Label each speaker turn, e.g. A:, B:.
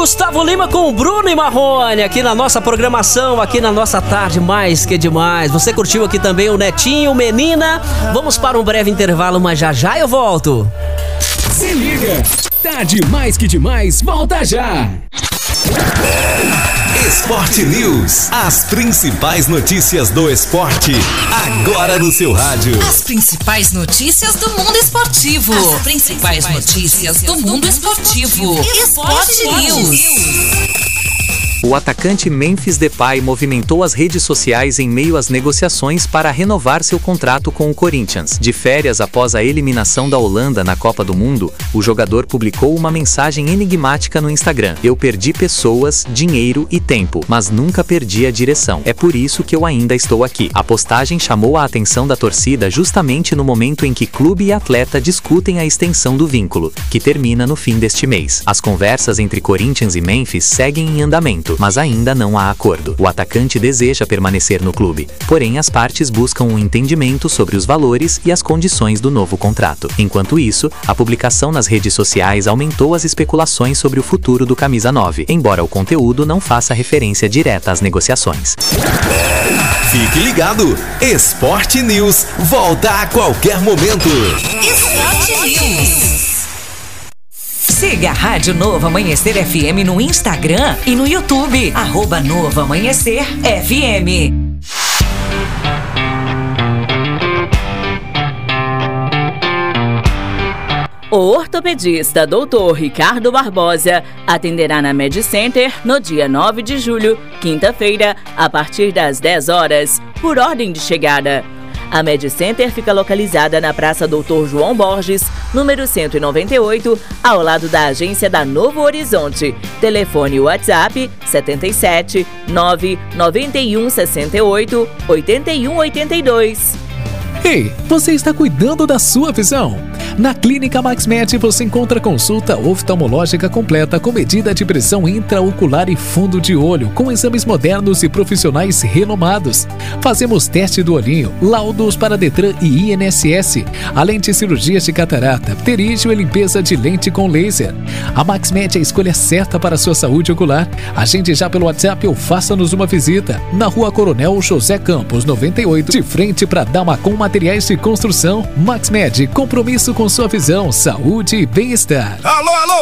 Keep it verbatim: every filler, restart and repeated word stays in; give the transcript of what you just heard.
A: Gustavo Lima com o Bruno e Marrone aqui na nossa programação, aqui na nossa tarde mais que demais. Você curtiu aqui também o Netinho, Menina? Vamos para um breve intervalo, mas já já eu volto.
B: Se liga, tarde mais que demais, volta já.
C: Esporte News, as principais notícias do esporte, agora no seu rádio.
D: As principais notícias do mundo esportivo. As principais notícias do mundo esportivo. Esporte News.
E: O atacante Memphis Depay movimentou as redes sociais em meio às negociações para renovar seu contrato com o Corinthians. De férias após a eliminação da Holanda na Copa do Mundo, o jogador publicou uma mensagem enigmática no Instagram: "Eu perdi pessoas, dinheiro e tempo, mas nunca perdi a direção. É por isso que eu ainda estou aqui." A postagem chamou a atenção da torcida justamente no momento em que clube e atleta discutem a extensão do vínculo, que termina no fim deste mês. As conversas entre Corinthians e Memphis seguem em andamento, mas ainda não há acordo. O atacante deseja permanecer no clube, porém as partes buscam um entendimento sobre os valores e as condições do novo contrato. Enquanto isso, a publicação nas redes sociais aumentou as especulações sobre o futuro do camisa nove, embora o conteúdo não faça referência direta às negociações.
C: Fique ligado, Esporte News volta a qualquer momento.
D: Esporte News. Siga a Rádio Novo Amanhecer F M no Instagram e no YouTube. Arroba Novo Amanhecer F M.
F: O ortopedista doutor Ricardo Barbosa atenderá na MediCenter no dia nove de julho, quinta-feira, a partir das dez horas, por ordem de chegada. A MediCenter fica localizada na Praça Doutor João Borges, número cento e noventa e oito, ao lado da agência da Novo Horizonte. Telefone WhatsApp sete sete nove nove um seis oito oito um oito dois.
B: Ei, você está cuidando da sua visão? Na Clínica MaxMed você encontra consulta oftalmológica completa com medida de pressão intraocular e fundo de olho, com exames modernos e profissionais renomados. Fazemos teste do olhinho, laudos para Detran e I N S S, além de cirurgias de catarata, pterígio e limpeza de lente com laser. A MaxMed é a escolha certa para a sua saúde ocular. Agende já pelo WhatsApp ou faça-nos uma visita. Na Rua Coronel José Campos, noventa e oito, de frente para Damacom Materiais de Construção. MaxMed, compromisso com sua visão, saúde e bem-estar.
G: Alô, alô!